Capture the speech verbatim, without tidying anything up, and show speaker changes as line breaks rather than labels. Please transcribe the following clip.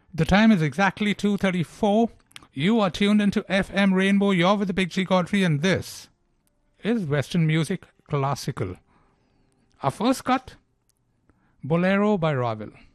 The time is exactly two thirty-four. You are tuned into F M Rainbow. You're with the Big G Godfrey, and this is Western Music Classical. Our first cut, Bolero by Ravel.